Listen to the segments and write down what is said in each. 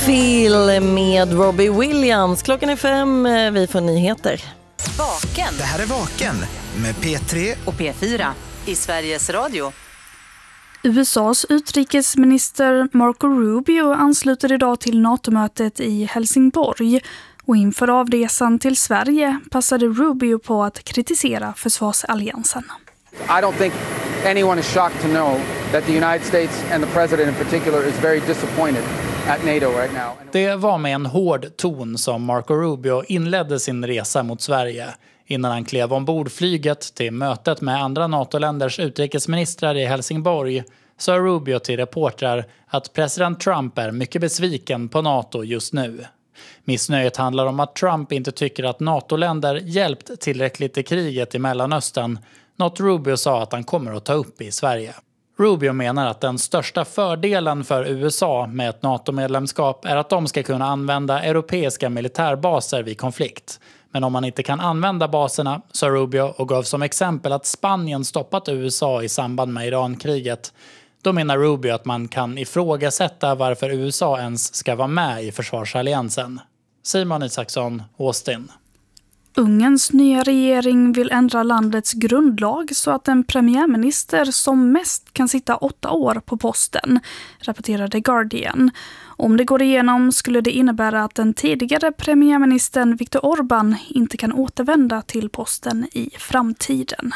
Phil med Robbie Williams. Klockan är 5, vi får nyheter. Vaken. Det här är Vaken med P3 och P4 i Sveriges Radio. USAs utrikesminister Marco Rubio ansluter idag till NATO-mötet i Helsingborg. Och inför avresan till Sverige passade Rubio på att kritisera försvarsalliansen. I don't think anyone is shocked to know that the United States and the president in particular is very disappointed at NATO right now. Det var med en hård ton som Marco Rubio inledde sin resa mot Sverige. Innan han klev ombord flyget till mötet med andra NATO-länders utrikesministrar i Helsingborg sa Rubio till reportrar att president Trump är mycket besviken på NATO just nu. Missnöjet handlar om att Trump inte tycker att NATO-länder hjälpt tillräckligt i kriget i Mellanöstern, något Rubio sa att han kommer att ta upp i Sverige. Rubio menar att den största fördelen för USA med ett NATO-medlemskap är att de ska kunna använda europeiska militärbaser vid konflikt. Men om man inte kan använda baserna, sa Rubio och gav som exempel att Spanien stoppat USA i samband med Irankriget, då menar Rubio att man kan ifrågasätta varför USA ens ska vara med i försvarsalliansen. Simon Isaksson, Austin. Ungerns nya regering vill ändra landets grundlag så att en premiärminister som mest kan sitta 8 år på posten, rapporterade Guardian. Om det går igenom skulle det innebära att den tidigare premiärministern Viktor Orbán inte kan återvända till posten i framtiden.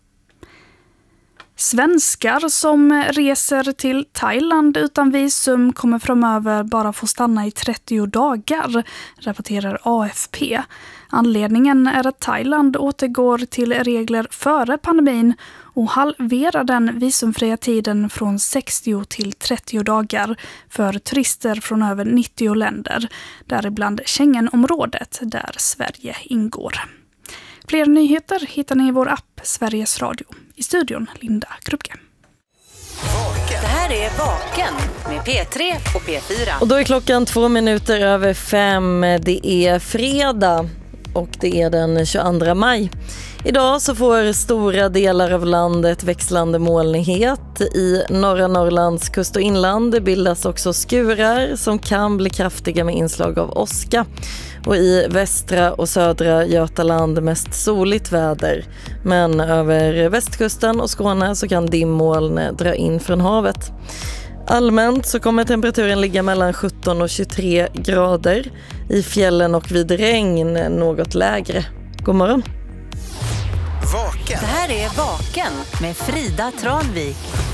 Svenskar som reser till Thailand utan visum kommer framöver bara få stanna i 30 dagar, rapporterar AFP. Anledningen är att Thailand återgår till regler före pandemin och halverar den visumfria tiden från 60 till 30 dagar för turister från över 90 länder, däribland Schengenområdet där Sverige ingår. Fler nyheter hittar ni i vår app Sveriges Radio. I studion Linda Krupke. Det här är Vaken med P3 och P4. Och då är klockan 5:02. Det är fredag och det är den 22 maj. Idag så får stora delar av landet växlande molnighet. I norra Norrlands kust och inland bildas också skurar som kan bli kraftiga med inslag av åska. Och i västra och södra Götaland mest soligt väder. Men över västkusten och Skåne så kan dimmoln dra in från havet. Allmänt så kommer temperaturen ligga mellan 17 och 23 grader. I fjällen och vid regn något lägre. God morgon. Vaken. Det här är Vaken med Frida Tranvik.